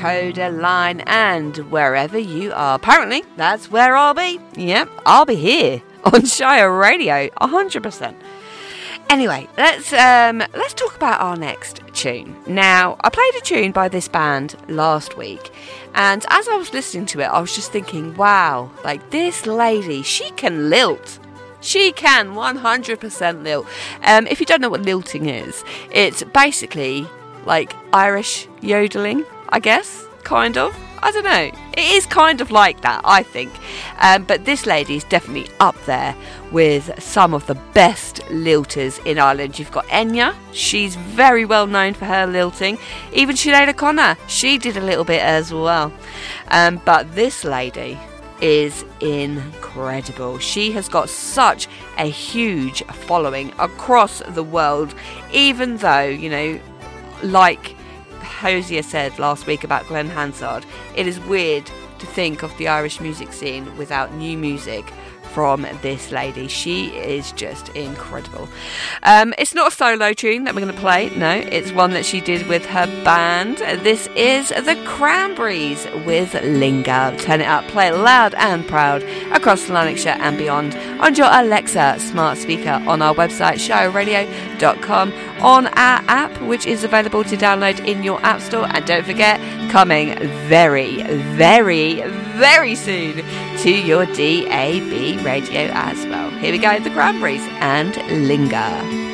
Decoder Line, and wherever you are. Apparently, that's where I'll be. Yep, I'll be here on Shire Radio, 100%. Anyway, let's talk about our next tune. Now, I played a tune by this band last week, and as I was listening to it, I was just thinking, wow, like this lady, she can lilt. She can 100% lilt. If you don't know what lilting is, it's basically like Irish yodeling, I guess, kind of. I don't know. It is kind of like that, I think. But this lady is definitely up there with some of the best lilters in Ireland. You've got Enya. She's very well known for her lilting. Even Sinead O'Connor, she did a little bit as well. But this lady is incredible. She has got such a huge following across the world, even though, you know, like Hosier said last week about Glenn Hansard, it is weird to think of the Irish music scene without new music from this lady. She is just incredible. It's not a solo tune that we're going to play. No, it's one that she did with her band. This is the Cranberries with Linger. Turn it up, play it loud and proud across Lanarkshire and beyond on your Alexa smart speaker, on our website shireradio.com, on our app, which is available to download in your app store, and don't forget, coming very, very, very soon to your DAB radio as well. Here we go, the Cranberries and Linger.